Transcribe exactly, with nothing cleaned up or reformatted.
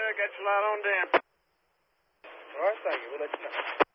got your light on down. All right, thank you. We'll let you know.